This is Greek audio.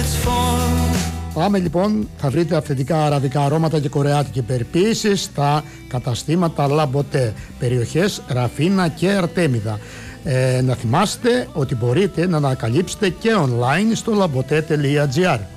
Πάμε λοιπόν, θα βρείτε αυθεντικά αραβικά αρώματα και κορεάτικη περιποίηση στα καταστήματα Λαμποτέ, περιοχές Ραφίνα και Αρτέμιδα. Να θυμάστε ότι μπορείτε να ανακαλύψετε και online στο labote.gr.